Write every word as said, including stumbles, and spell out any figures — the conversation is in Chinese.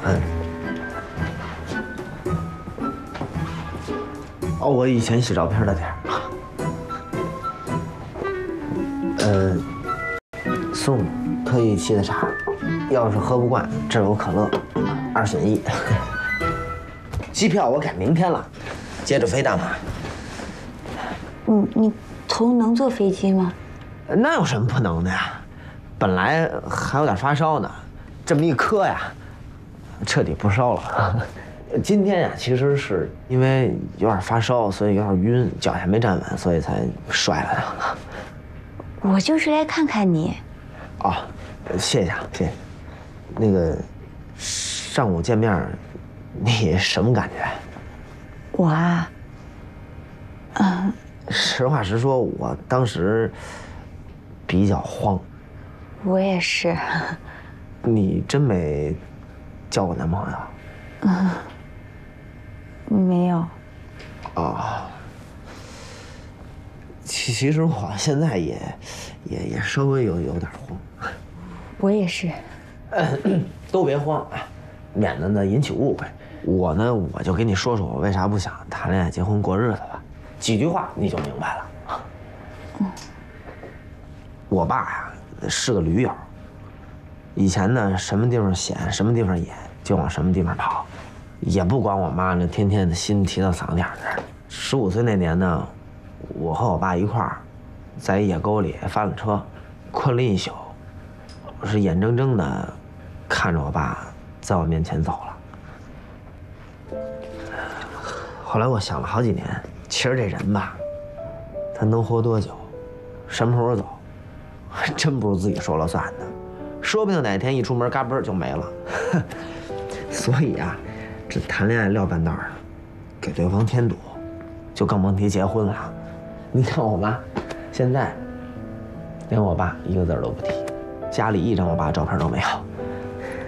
嗯。哦，我以前洗照片的地儿。呃，送可以沏的茶，要是喝不惯，这有可乐，二选一。机票我改明天了，接着飞大马。 你你头能坐飞机吗？ 那有什么不能的呀？本来还有点发烧呢，这么一磕呀，彻底不烧了。今天呀，其实是因为有点发烧，所以有点晕，脚还没站稳，所以才摔了的。 我就是来看看你。 哦，谢谢啊，谢谢。那个上午见面，你什么感觉？ 我啊，嗯， 实话实说，我当时比较慌。 我也是。 你真没交过男朋友？ 嗯，没有。 哦。其其实我现在也也也稍微有有点慌。 我也是。 都别慌啊，免得呢引起误会。我呢，我就跟你说说我为啥不想谈恋爱、结婚、过日子吧，几句话你就明白了。嗯。我爸呀是个驴友，以前呢什么地方险、什么地方野就往什么地方跑，也不管我妈那天天的心提到嗓子眼儿这儿。十五岁那年呢，我和我爸一块儿在野沟里翻了车，困了一宿，我是眼睁睁的看着我爸在我面前走了。后来我想了好几年，其实这人吧，他能活多久，什么时候走，还真不是自己说了算的，说不定哪天一出门嘎嘣就没了。所以啊，这谈恋爱撂半道上，给对方添堵，就更甭提结婚了。你看我妈，现在连我爸一个字都不提，家里一张我爸照片都没有。